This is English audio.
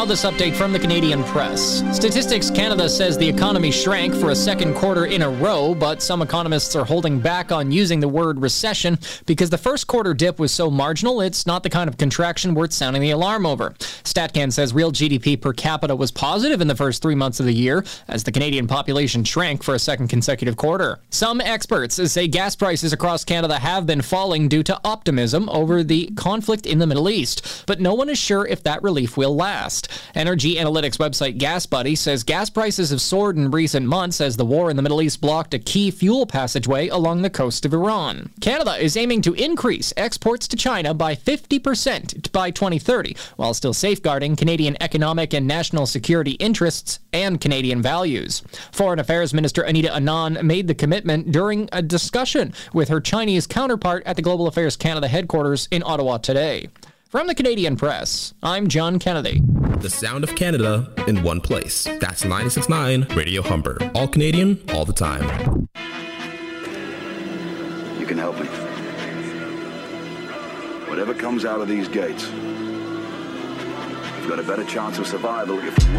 this update from the Canadian Press. Statistics Canada says the economy shrank for a second quarter in a row, but some economists are holding back on using the word recession because the first quarter dip was so marginal, it's not the kind of contraction worth sounding the alarm over. StatCan says real GDP per capita was positive in the first 3 months of the year, as the Canadian population shrank for a second consecutive quarter. Some experts say gas prices across Canada have been falling due to optimism over the conflict in the Middle East, but no one is sure if that relief will last. Energy analytics website GasBuddy says gas prices have soared in recent months as the war in the Middle East blocked a key fuel passageway along the coast of Iran. Canada is aiming to increase exports to China by 50% by 2030, while still safeguarding Canadian economic and national security interests and Canadian values. Foreign Affairs Minister Anita Anand made the commitment during a discussion with her Chinese counterpart at the Global Affairs Canada headquarters in Ottawa today. From the Canadian Press, I'm John Kennedy. The sound of Canada in one place. That's 96.9 Radio Humber. All Canadian, all the time. You can help me. Whatever comes out of these gates, you've got a better chance of survival if you